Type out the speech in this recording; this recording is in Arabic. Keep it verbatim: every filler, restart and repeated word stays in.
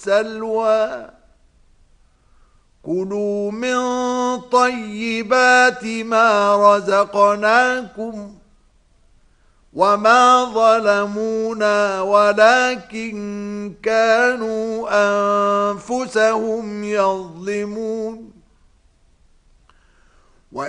السلوى كلوا من طيبات ما رزقناكم وما ظلمونا ولكن كانوا أنفسهم يظلمون